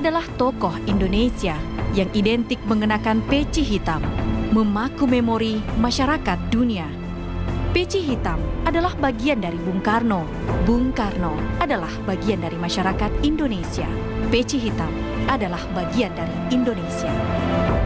adalah tokoh Indonesia yang identik mengenakan peci hitam, memaku memori masyarakat dunia. Peci hitam adalah bagian dari Bung Karno. Bung Karno adalah bagian dari masyarakat Indonesia. Peci hitam adalah bagian dari Indonesia.